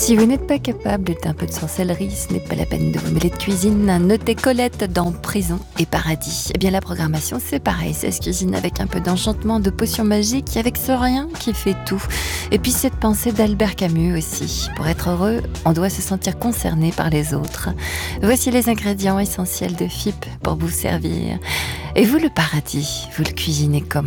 Si vous n'êtes pas capable d'un peu de sorcellerie, ce n'est pas la peine de vous mêler de cuisine. Notez Colette dans Prison et Paradis. Eh bien la programmation c'est pareil, ça se cuisine avec un peu d'enchantement, de potions magiques, avec ce rien qui fait tout. Et puis cette pensée d'Albert Camus aussi. Pour être heureux, on doit se sentir concerné par les autres. Voici les ingrédients essentiels de FIP pour vous servir. Et vous, le paradis, vous le cuisinez comment ?